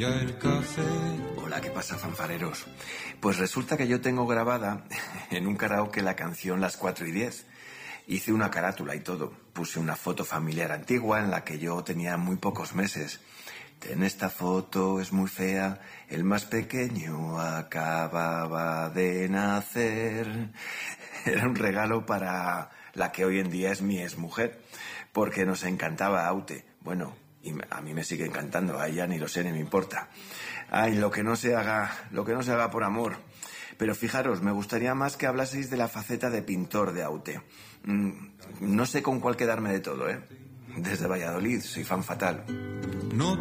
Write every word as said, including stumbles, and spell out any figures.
ya el café. Hola, ¿qué pasa, fanfareros? Pues resulta que yo tengo grabada en un karaoke la canción Las cuatro y diez. Hice una carátula y todo. Puse una foto familiar antigua en la que yo tenía muy pocos meses. En esta foto es muy fea, el más pequeño acababa de nacer. Era un regalo para la que hoy en día es mi exmujer, porque nos encantaba Aute. Bueno, y a mí me sigue encantando, a ella ni lo sé, ni me importa. Ay, lo que no se haga, lo que no se haga por amor. Pero fijaros, me gustaría más que hablaseis de la faceta de pintor de Aute. Mm, no sé con cuál quedarme de todo, ¿eh? Desde Valladolid, soy fan fatal. No